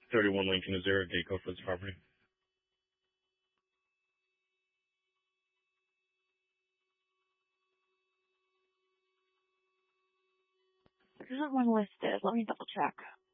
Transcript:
31 Lincoln. Is there a gate code for this property? There isn't one listed. Let me double check.